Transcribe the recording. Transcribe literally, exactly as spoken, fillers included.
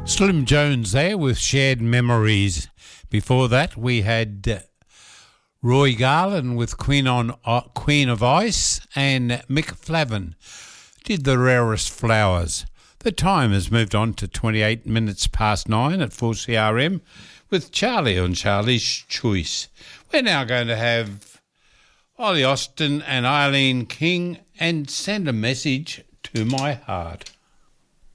Slim Jones there with Shared Memories. Before that, we had uh, Roy Garland with Queen on uh, Queen of Ice, and Mick Flavin did The Rarest Flowers. The time has moved on to twenty-eight minutes past nine at four C R M with Charlie on Charlie's Choice. We're now going to have Ollie Austin and Eileen King and Send a Message to My Heart.